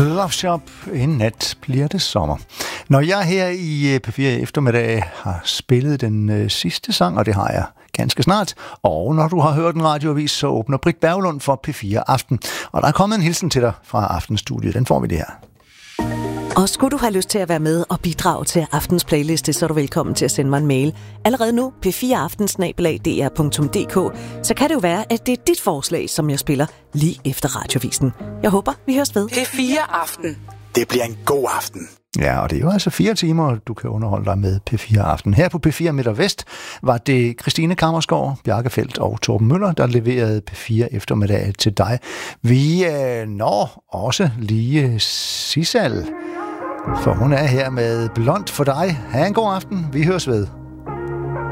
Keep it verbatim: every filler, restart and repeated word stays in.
Love Shop, en nat bliver det sommer. Når jeg her i P fire eftermiddag har spillet den øh, sidste sang, og det har jeg ganske snart, og når du har hørt en radioavis, så åbner Britt Berglund for P fire Aften. Og der er kommet en hilsen til dig fra Aftenstudiet, den får vi det her. Og skulle du have lyst til at være med og bidrage til aftens playliste, så er du velkommen til at sende mig en mail. Allerede nu, p fire aften snabel-a d r punktum d k, så kan det jo være, at det er dit forslag, som jeg spiller lige efter radiovisen. Jeg håber, vi høres ved. P fire Aften. Det bliver en god aften. Ja, og det er jo altså fire timer, du kan underholde dig med P fire Aften. Her på P fire Midt og Vest var det Christine Kammersgaard, Bjarke Feldt og Torben Møller, der leverede P fire eftermiddag til dig. Vi øh, når også lige Sissal, for hun er her med Blond for dig. Ha' en god aften. Vi høres ved.